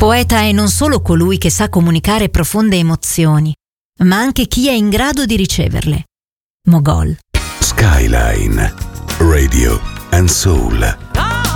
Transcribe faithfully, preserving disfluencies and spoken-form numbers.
poeta è non solo colui che sa comunicare profonde emozioni, ma anche chi è in grado di riceverle. Mogol. Skyline Radio and Soul.